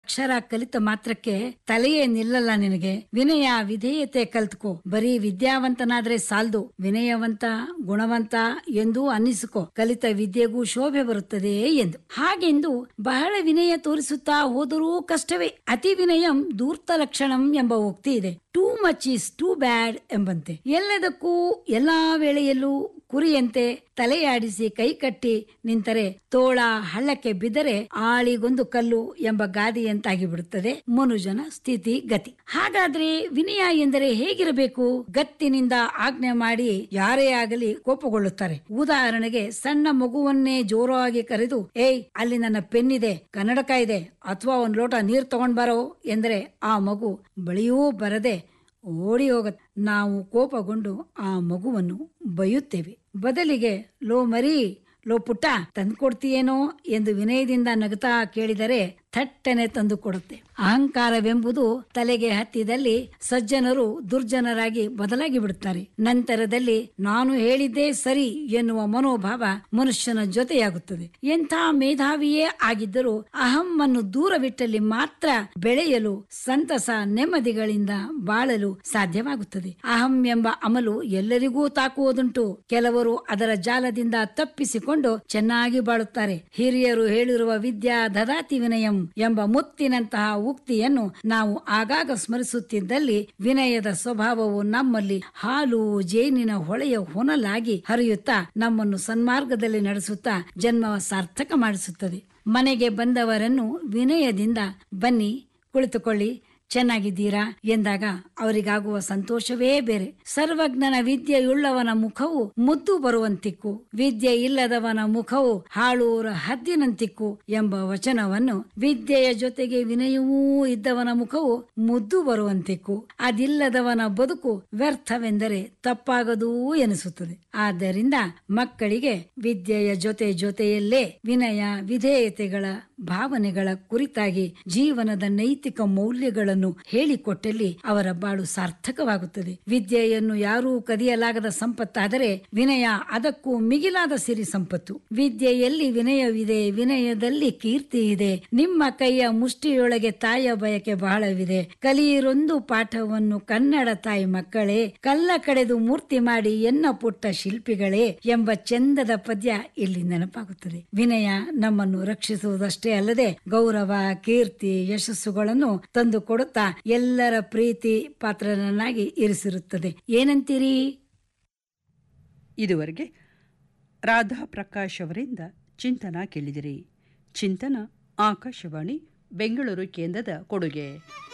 ಅಕ್ಷರ ಕಲಿತ ಮಾತ್ರಕ್ಕೆ ತಲೆಯೇ ನಿಲ್ಲಲ್ಲ ನಿನಗೆ. ವಿನಯ ವಿಧೇಯತೆ ಕಲ್ತ್ಕೋ. ಬರೀ ವಿದ್ಯಾವಂತನಾದ್ರೆ ಸಾಲ್ದು, ವಿನಯವಂತ ಗುಣವಂತ ಎಂದು ಅನ್ನಿಸಿಕೋ. ಕಲಿತ ವಿದ್ಯೆಗೂ ಶೋಭೆ ಬರುತ್ತದೆ ಎಂದು. ಹಾಗೆಂದು ಬಹಳ ವಿನಯ ತೋರಿಸುತ್ತಾ ಹೋದರೂ ಕಷ್ಟವೇ. ಅತಿ ವಿನಯಂ ಧೂರ್ತ ಲಕ್ಷಣಂ ಎಂಬ ಉಕ್ತಿ ಇದೆ. Too much is too bad ಎಂಬಂತೆ. ಎಲ್ಲದಕ್ಕೂ ಎಲ್ಲಾ ವೇಳೆಯಲ್ಲೂ ಕುರಿಯಂತೆ ತಲೆಯಾಡಿಸಿ ಕೈಕಟ್ಟಿ ನಿಂತರೆ ತೋಳ ಹಳ್ಳಕ್ಕೆ ಬಿದ್ದರೆ ಆಳಿಗೊಂದು ಕಲ್ಲು ಎಂಬ ಗಾದೆಯಂತಾಗಿ ಬಿಡುತ್ತದೆ ಮನುಜನ ಸ್ಥಿತಿ ಗತಿ. ಹಾಗಾದ್ರೆ ವಿನಯ ಎಂದರೆ ಹೇಗಿರಬೇಕು? ಗತ್ತಿನಿಂದ ಆಜ್ಞೆ ಮಾಡಿ ಯಾರೇ ಆಗಲಿ ಕೋಪಗೊಳ್ಳುತ್ತಾರೆ. ಉದಾಹರಣೆಗೆ, ಸಣ್ಣ ಮಗುವನ್ನೇ ಜೋರಾಗಿ ಕರೆದು, ಏಯ್ ಅಲ್ಲಿ ನನ್ನ ಪೆನ್ ಇದೆ, ಕನ್ನಡಕ ಇದೆ, ಅಥವಾ ಒಂದ್ ಲೋಟ ನೀರ್ ತಗೊಂಡ್ ಬರೋ ಎಂದರೆ ಆ ಮಗು ಬಳಿಯೂ ಬರದೆ ಓಡಿ ಹೋಗುತ್ತೆ. ನಾವು ಕೋಪಗೊಂಡು ಆ ಮಗುವನ್ನು ಬೈಯುತ್ತೇವೆ. ಬದಲಿಗೆ, ಲೋ ಮರಿ, ಲೋ ಪುಟ್ಟ, ತಂದುಕೊಡ್ತೀಯೇನೋ ಎಂದು ವಿನಯದಿಂದ ನಗುತ್ತಾ ಕೇಳಿದರೆ ಥಟ್ಟನೆ ತಂದು ಕೊಡುತ್ತೆ. ಅಹಂಕಾರವೆಂಬುದು ತಲೆಗೆ ಹತ್ತಿದಲ್ಲಿ ಸಜ್ಜನರು ದುರ್ಜನರಾಗಿ ಬದಲಾಗಿ ಬಿಡುತ್ತಾರೆ. ನಂತರದಲ್ಲಿ ನಾನು ಹೇಳಿದ್ದೇ ಸರಿ ಎನ್ನುವ ಮನೋಭಾವ ಮನುಷ್ಯನ ಜೊತೆಯಾಗುತ್ತದೆ. ಎಂಥ ಮೇಧಾವಿಯೇ ಆಗಿದ್ದರೂ ಅಹಮ್ಮನ್ನು ದೂರವಿಟ್ಟಲ್ಲಿ ಮಾತ್ರ ಬೆಳೆಯಲು, ಸಂತಸ ನೆಮ್ಮದಿಗಳಿಂದ ಬಾಳಲು ಸಾಧ್ಯವಾಗುತ್ತದೆ. ಅಹಂ ಎಂಬ ಅಮಲು ಎಲ್ಲರಿಗೂ ತಾಕುವುದುಂಟು. ಕೆಲವರು ಅದರ ಜಾಲದಿಂದ ತಪ್ಪಿಸಿಕೊಂಡು ಚೆನ್ನಾಗಿ ಬಾಳುತ್ತಾರೆ. ಹಿರಿಯರು ಹೇಳಿರುವ ವಿದ್ಯಾ ದದಾತಿ ವಿನಯಂ ಎಂಬ ಮುತ್ತಿನಂತಹ ಉಕ್ತಿಯನ್ನು ನಾವು ಆಗಾಗ ಸ್ಮರಿಸುತ್ತಿದ್ದಲ್ಲಿ ವಿನಯದ ಸ್ವಭಾವವು ನಮ್ಮಲ್ಲಿ ಹಾಲು ಜೇನಿನ ಹೊಳೆಯ ಹೊನಲಾಗಿ ಹರಿಯುತ್ತಾ ನಮ್ಮನ್ನು ಸನ್ಮಾರ್ಗದಲ್ಲಿ ನಡೆಸುತ್ತಾ ಜನ್ಮ ಸಾರ್ಥಕ ಮಾಡಿಸುತ್ತದೆ. ಮನೆಗೆ ಬಂದವರನ್ನು ವಿನಯದಿಂದ ಬನ್ನಿ, ಕುಳಿತುಕೊಳ್ಳಿ, ಚೆನ್ನಾಗಿದ್ದೀರಾ ಎಂದಾಗ ಅವರಿಗಾಗುವ ಸಂತೋಷವೇ ಬೇರೆ. ಸರ್ವಜ್ಞನ ವಿದ್ಯೆಯುಳ್ಳವನ ಮುಖವು ಮುದ್ದು ಬರುವಂತಿಕ್ಕು, ವಿದ್ಯೆ ಇಲ್ಲದವನ ಮುಖವು ಹಾಳೂರ ಹದ್ದಿನಂತಿಕ್ಕು ಎಂಬ ವಚನವನ್ನು, ವಿದ್ಯೆಯ ಜೊತೆಗೆ ವಿನಯವೂ ಇದ್ದವನ ಮುಖವು ಮುದ್ದು ಬರುವಂತಿಕ್ಕು, ಅದಿಲ್ಲದವನ ಬದುಕು ವ್ಯರ್ಥವೆಂದರೆ ತಪ್ಪಾಗದೂ ಎನಿಸುತ್ತದೆ. ಆದ್ದರಿಂದ ಮಕ್ಕಳಿಗೆ ವಿದ್ಯೆಯ ಜೊತೆಯಲ್ಲೇ ವಿನಯ ವಿಧೇಯತೆಗಳ ಭಾವನೆಗಳ ಕುರಿತಾಗಿ ಜೀವನದ ನೈತಿಕ ಮೌಲ್ಯಗಳನ್ನು ಹೇಳಿಕೊಟ್ಟಲ್ಲಿ ಅವರ ಬಾಳು ಸಾರ್ಥಕವಾಗುತ್ತದೆ. ವಿದ್ಯೆಯನ್ನು ಯಾರೂ ಕದಿಯಲಾಗದ ಸಂಪತ್ತಾದರೆ ವಿನಯ ಅದಕ್ಕೂ ಮಿಗಿಲಾದ ಸಿರಿ ಸಂಪತ್ತು. ವಿದ್ಯೆಯಲ್ಲಿ ವಿನಯವಿದೆ, ವಿನಯದಲ್ಲಿ ಕೀರ್ತಿ ಇದೆ. ನಿಮ್ಮ ಕೈಯ ಮುಷ್ಟಿಯೊಳಗೆ ತಾಯಿಯ ಬಯಕೆ ಬಹಳವಿದೆ. ಕಲಿಯಿರೊಂದು ಪಾಠವನ್ನು ಕನ್ನಡ ತಾಯಿ ಮಕ್ಕಳೇ, ಕಲ್ಲ ಕಡೆದು ಮೂರ್ತಿ ಮಾಡಿ ಎನ್ನ ಪುಟ್ಟ ಶಿಲ್ಪಿಗಳೇ ಎಂಬ ಚಂದದ ಪದ್ಯ ಇಲ್ಲಿ ನೆನಪಾಗುತ್ತದೆ. ವಿನಯ ನಮ್ಮನ್ನು ರಕ್ಷಿಸುವುದಷ್ಟೇ ಅಲ್ಲದೆ ಗೌರವ, ಕೀರ್ತಿ, ಯಶಸ್ಸುಗಳನ್ನು ತಂದು ಕೊಡುತ್ತಾ ಎಲ್ಲರ ಪ್ರೀತಿ ಪಾತ್ರನನ್ನಾಗಿ ಇರಿಸಿರುತ್ತದೆ. ಏನಂತೀರಿ? ಇದುವರೆಗೆ ರಾಧಾ ಪ್ರಕಾಶ್ ಅವರಿಂದ ಚಿಂತನ ಕೇಳಿದಿರಿ. ಚಿಂತನ ಆಕಾಶವಾಣಿ ಬೆಂಗಳೂರು ಕೇಂದ್ರದ ಕೊಡುಗೆ.